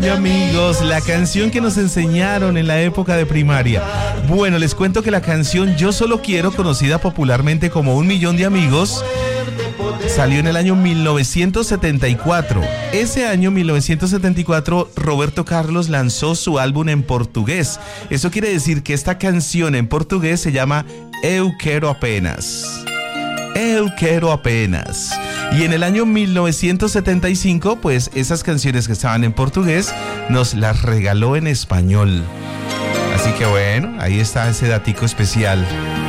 de amigos, la canción que nos enseñaron en la época de primaria. Bueno, les cuento que la canción Yo Solo Quiero, conocida popularmente como 1.000.000 de amigos, salió en el año 1974. Ese año, 1974, Roberto Carlos lanzó su álbum en portugués. Eso quiere decir que esta canción en portugués se llama Eu Quero Apenas. Eu Quero Apenas. Y en el año 1975, pues esas canciones que estaban en portugués nos las regaló en español. Así que bueno, ahí está ese datico especial.